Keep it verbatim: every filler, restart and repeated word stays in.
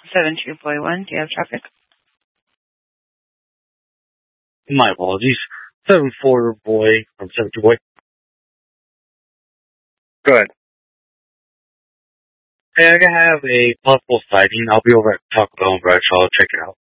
seven two four one, do you have traffic? My apologies. seven four boy, from seven two boy. Go ahead. Hey, I have a possible sighting. I'll be over at Taco Bell in Bradshaw. Check it out.